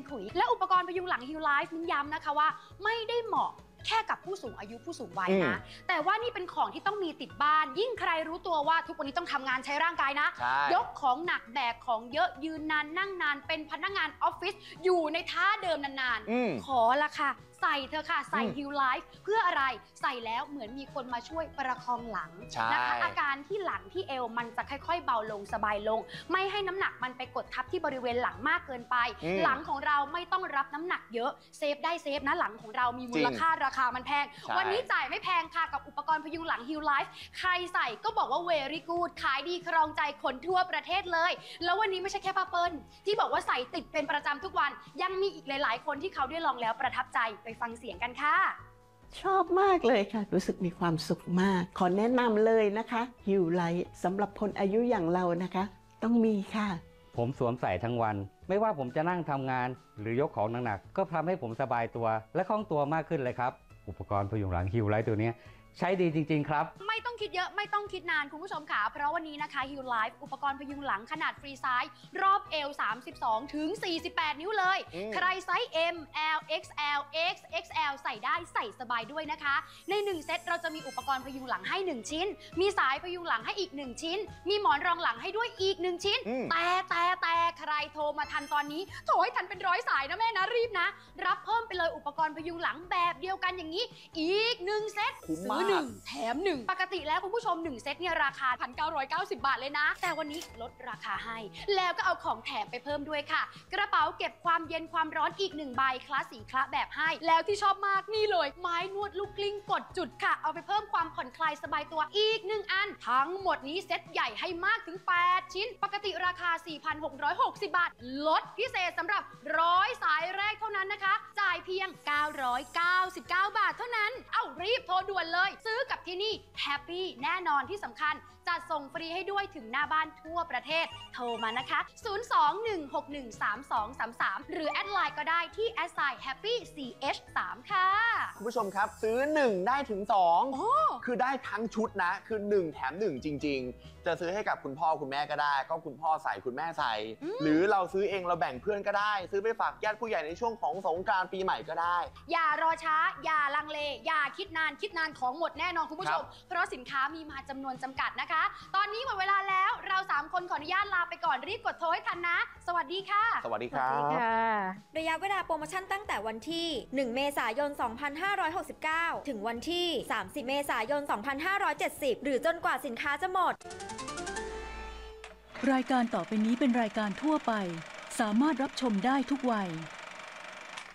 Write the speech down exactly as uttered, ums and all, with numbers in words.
ขุยและอุปกรณ์พยุงหลัง Heal Life นิ้นย้ำนะคะว่าไม่ได้เหมาะแค่กับผู้สูงอายุผู้สูงวัยนะแต่ว่านี่เป็นของที่ต้องมีติดบ้านยิ่งใครรู้ตัวว่าทุกวันนี้ต้องทำงานใช้ร่างกายนะยกของหนักแบกของเยอะยืนนานนั่งนานเป็นพนักงานออฟฟิศอยู่ในท่าเดิมนานๆขอละค่ะใส่เธอค่ะใส่ Heal Life เพื่ออะไรใส่แล้วเหมือนมีคนมาช่วยประคองหลังนะคะอาการที่หลังที่เอวมันจะค่อยๆเบาลงสบายลงไม่ให้น้ำหนักมันไปกดทับที่บริเวณหลังมากเกินไปหลังของเราไม่ต้องรับน้ำหนักเยอะเซฟได้เซฟนะหลังของเรามีมูลค่าราคามันแพงวันนี้จ่ายไม่แพงค่ะกับอุปกรณ์พยุงหลัง Heal Life ใครใส่ก็บอกว่า very good ขายดีครองใจคนทั่วประเทศเลยแล้ววันนี้ไม่ใช่แค่ป้าเปิ้ลที่บอกว่าใส่ติดเป็นประจำทุกวันยังมีอีกหลายๆคนที่เขาได้ลองแล้วประทับใจไปฟังเสียงกันค่ะชอบมากเลยค่ะรู้สึกมีความสุขมากขอแนะนำเลยนะคะ Heal Life สำหรับคนอายุอย่างเรานะคะต้องมีค่ะผมสวมใส่ทั้งวันไม่ว่าผมจะนั่งทำงานหรือยกของหนักๆก็ทำให้ผมสบายตัวและคล่องตัวมากขึ้นเลยครับอุปกรณ์พยุงหลัง Heal Life ตัวนี้ใช้ดีจริงๆครับไม่ต้องคิดเยอะไม่ต้องคิดนานคุณผู้ชมค่ะเพราะวันนี้นะคะ Heal Life อุปกรณ์พยุงหลังขนาดฟรีไซส์รอบเอวสามสิบสองถึงสี่สิบแปดนิ้วเลยใครไซส์ M L X L X X L ใส่ได้ใส่สบายด้วยนะคะในหนึ่งเซตเราจะมีอุปกรณ์พยุงหลังให้หนึ่งชิ้นมีสายพยุงหลังให้อีกหนึ่งชิ้นมีหมอนรองหลังให้ด้วยอีกหนึ่งชิ้นแต่แต่แต่ใครโทรมาทันตอนนี้โทรให้ทันเป็นร้อยสายนะแม่นะรีบนะรับเพิ่มไปเลยอุปกรณ์พยุงหลังแบบเดียวกันอย่างนี้อีกหนึ่งเซตซื้อหนึ่งแถมหนึ่งปกติแล้วคุณผู้ชมหนึ่งเซตเนี่ยราคา หนึ่งพันเก้าร้อยเก้าสิบ บาทเลยนะแต่วันนี้ลดราคาให้แล้วก็เอาของแถมไปเพิ่มด้วยค่ะกระเป๋าเก็บความเย็นความร้อนอีกหนึ่งใบคลาสสีคละแบบให้แล้วที่ชอบมากนี่เลยไม้นวดลูกกลิ้งกดจุดค่ะเอาไปเพิ่มความผ่อนคลายสบายตัวอีกหนึ่งอันทั้งหมดนี้เซตใหญ่ให้มากถึงแปดชิ้นปกติราคา สี่พันหกร้อยหกสิบ บาทลดพิเศษสำหรับร้อยสายแรกเท่านั้นนะคะจ่ายเพียงเก้าร้อยเก้าสิบเก้า บาทเท่านั้นเอ้ารีบโทรด่วนเลยซื้อกับที่นี่แฮปปี้แน่นอนที่สำคัญจัดส่งฟรีให้ด้วยถึงหน้าบ้านทั่วประเทศโทรมานะคะศูนย์ สอง หนึ่ง หก หนึ่ง สาม สอง สาม สามหรือแอดไลน์ก็ได้ที่ แอท ไซน์ แฮปปี้ ซี เอช สาม ค่ะคุณผู้ชมครับซื้อหนึ่งได้ถึงสองคือได้ทั้งชุดนะคือหนึ่งแถมหนึ่งจริงๆจะซื้อให้กับคุณพ่อคุณแม่ก็ได้ก็คุณพ่อใส่คุณแม่ใส่หรือเราซื้อเองเราแบ่งเพื่อนก็ได้ซื้อไปฝากญาติผู้ใหญ่ในช่วงของสงกรานต์ปีใหม่ก็ได้อย่ารอช้าอย่าลังเลอย่าคิดนานคิดนานของหมดแน่นอนคุณผู้ชมเพราะสินค้ามีมาจำนวนจำกัดนะคะตอนนี้หมดเวลาแล้วเราสามคนขออนุญาตลาไปก่อนรีบกดโทรให้ทันนะสวัสดีค่ะสวัสดีครับระยะเวลาโปรโมชั่นตั้งแต่วันที่หนึ่งเมษายนสองพันห้าร้อยหกสิบเก้าถึงวันที่สามสิบเมษายนสองพันห้าร้อยเจ็ดสิบหรือจนกว่าสินค้าจะหมดรายการต่อไปนี้เป็นรายการทั่วไปสามารถรับชมได้ทุกวัย